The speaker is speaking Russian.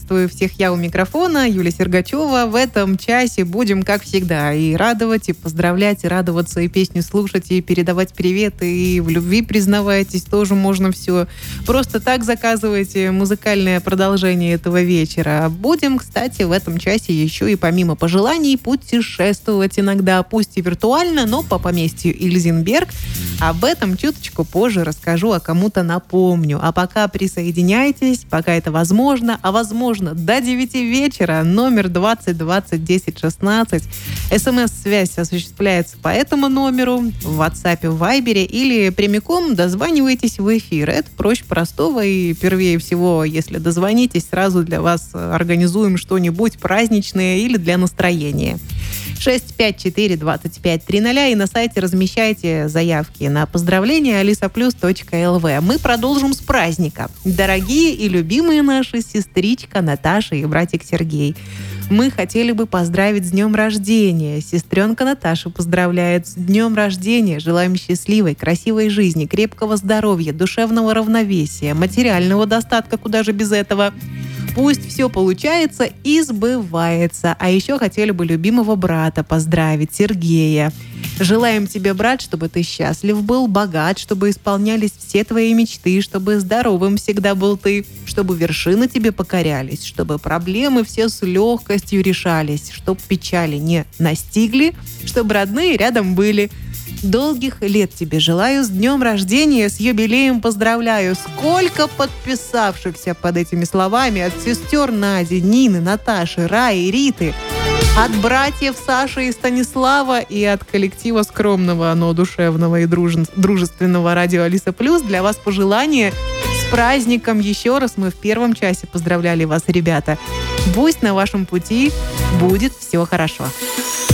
Приветствую всех я у микрофона, Юлия Сергачева. В этом часе будем, как всегда, и радовать, и поздравлять, и радоваться, и песню слушать, и передавать привет, и в любви признавайтесь, тоже можно все. Просто так заказывайте музыкальное продолжение этого вечера. Будем, кстати, в этом часе еще и помимо пожеланий путешествовать иногда, пусть и виртуально, но по поместью Ильзенберг. Об этом чуточку позже расскажу, а кому-то напомню. А пока присоединяйтесь, пока это возможно, а возможно до 9 вечера, номер 20 20 10 16. СМС-связь осуществляется по этому номеру в WhatsApp, в Viber или прямиком дозванивайтесь в эфир. Это проще простого, и первее всего, если дозвонитесь, сразу для вас организуем что-нибудь праздничное или для настроения. 654-25-00 и на сайте размещайте заявки на поздравления alisaplus.lv. Мы продолжим с праздника. Дорогие и любимые наши сестричка Наташа и братик Сергей, мы хотели бы поздравить с днем рождения. Сестренка Наташа поздравляет с днем рождения. Желаем счастливой, красивой жизни, крепкого здоровья, душевного равновесия, материального достатка, куда же без этого. Пусть все получается и сбывается. А еще хотели бы любимого брата поздравить, Сергея. Желаем тебе, брат, чтобы ты счастлив был, богат, чтобы исполнялись все твои мечты, чтобы здоровым всегда был ты, чтобы вершины тебе покорялись, чтобы проблемы все с легкостью решались, чтобы печали не настигли, чтобы родные рядом были. Долгих лет тебе желаю, с днем рождения, с юбилеем поздравляю. Сколько подписавшихся под этими словами от сестер Нади, Нины, Наташи, Раи, Риты, от братьев Саши и Станислава и от коллектива скромного, но душевного и дружественного радио Алиса Плюс для вас пожелания. С праздником еще раз, мы в первом часе поздравляли вас, ребята. Пусть на вашем пути будет все хорошо.